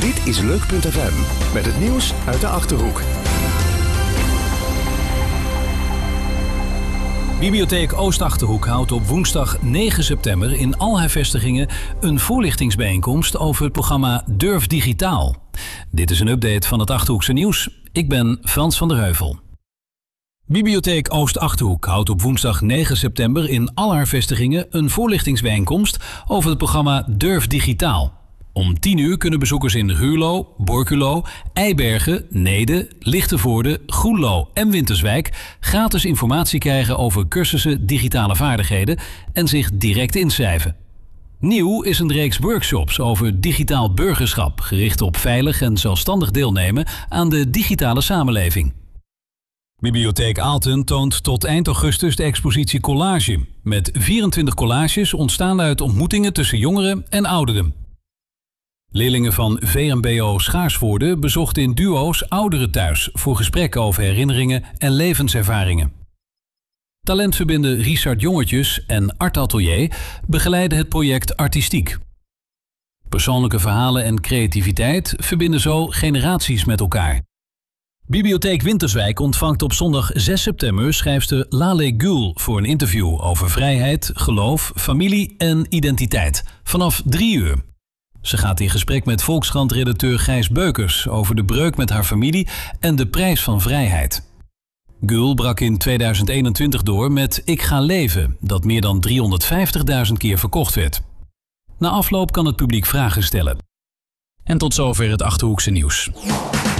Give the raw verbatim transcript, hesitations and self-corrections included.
Dit is Leuk punt F M met het nieuws uit de Achterhoek. Bibliotheek Oost-Achterhoek houdt op woensdag negen september in al haar vestigingen een voorlichtingsbijeenkomst over het programma Durf Digitaal. Dit is een update van het Achterhoekse nieuws. Ik ben Frans van der Heuvel. Bibliotheek Oost-Achterhoek houdt op woensdag negen september in al haar vestigingen een voorlichtingsbijeenkomst over het programma Durf Digitaal. Om tien uur kunnen bezoekers in Ruurlo, Borculo, Eibergen, Neede, Lichtenvoorde, Groenlo en Winterswijk gratis informatie krijgen over cursussen digitale vaardigheden en zich direct inschrijven. Nieuw is een reeks workshops over digitaal burgerschap, gericht op veilig en zelfstandig deelnemen aan de digitale samenleving. Bibliotheek Aalten toont tot eind augustus de expositie Collage, met vierentwintig collages ontstaande uit ontmoetingen tussen jongeren en ouderen. Leerlingen van V M B O Schaarsvoorde bezochten in duo's ouderen thuis voor gesprekken over herinneringen en levenservaringen. Talentverbinder Richard Jongetjes en Art Atelier begeleiden het project Artistiek. Persoonlijke verhalen en creativiteit verbinden zo generaties met elkaar. Bibliotheek Winterswijk ontvangt op zondag zes september schrijfster Lale Gül voor een interview over vrijheid, geloof, familie en identiteit vanaf drie uur. Ze gaat in gesprek met Volkskrant-redacteur Gijs Beukers over de breuk met haar familie en de prijs van vrijheid. Gül brak in tweeduizend eenentwintig door met Ik ga leven, dat meer dan driehonderdvijftigduizend keer verkocht werd. Na afloop kan het publiek vragen stellen. En tot zover het Achterhoekse nieuws.